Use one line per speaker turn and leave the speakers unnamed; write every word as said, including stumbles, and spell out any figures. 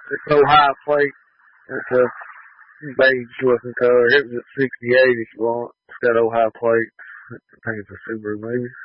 It's Ohio plate. It's a beige looking color. It was at sixty-eight if you want. It's got Ohio plate. I think it's a Subaru maybe.